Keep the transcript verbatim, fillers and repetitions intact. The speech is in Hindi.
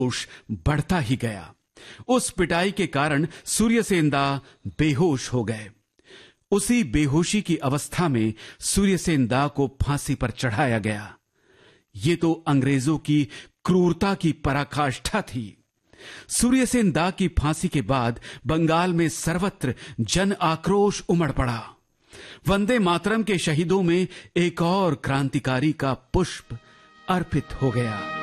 रोष बढ़ता ही गया। उस पिटाई के कारण सूर्यसेन दा बेहोश हो गए। उसी बेहोशी की अवस्था में सूर्यसेन दा को फांसी पर चढ़ाया गया। ये तो अंग्रेजों की क्रूरता की पराकाष्ठा थी। सूर्यसेन दा की फांसी के बाद बंगाल में सर्वत्र जन आक्रोश उमड़ पड़ा। वंदे मातरम के शहीदों में एक और क्रांतिकारी का पुष्प अर्पित हो गया।